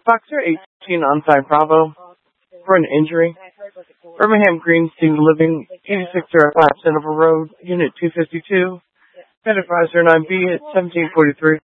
Boxer 18 on 5 Bravo for an injury. Birmingham Green Student Living, 86 5 Centerville Road, Unit 252. Bed advisor 9B at 1743.